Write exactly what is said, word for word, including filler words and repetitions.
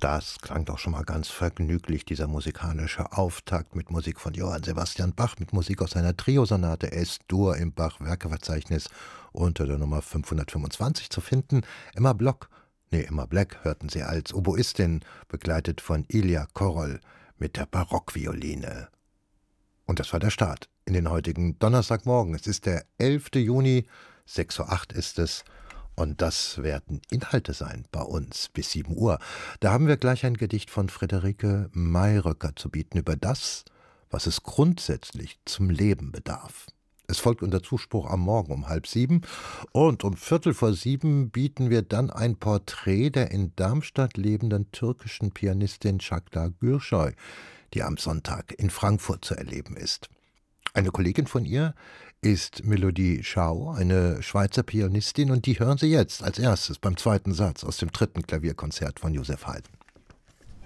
Das klang doch schon mal ganz vergnüglich, dieser musikalische Auftakt mit Musik von Johann Sebastian Bach, mit Musik aus seiner Triosonate Es-Dur im Bach-Werkeverzeichnis unter der Nummer fünfhundertfünfundzwanzig zu finden. Emma Block, nee, Emma Black hörten Sie als Oboistin, begleitet von Ilja Korol mit der Barockvioline. Und das war der Start in den heutigen Donnerstagmorgen. Es ist der elfte Juni, sechs Uhr acht ist es. Und das werden Inhalte sein bei uns bis sieben Uhr. Da haben wir gleich ein Gedicht von Friederike Mayröcker zu bieten über das, was es grundsätzlich zum Leben bedarf. Es folgt unser Zuspruch am Morgen um halb sieben. Und um Viertel vor sieben bieten wir dann ein Porträt der in Darmstadt lebenden türkischen Pianistin Çağla Gürsoy, die am Sonntag in Frankfurt zu erleben ist. Eine Kollegin von ihr ist Melodie Schau, eine Schweizer Pianistin, und die hören Sie jetzt als erstes beim zweiten Satz aus dem dritten Klavierkonzert von Joseph Haydn.